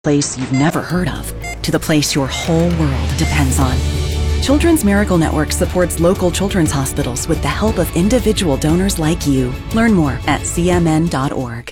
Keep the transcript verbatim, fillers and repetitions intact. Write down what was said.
place you've never heard of to the place your whole world depends on. Children's Miracle Network supports local children's hospitals with the help of individual donors like you. Learn more at c m n dot org.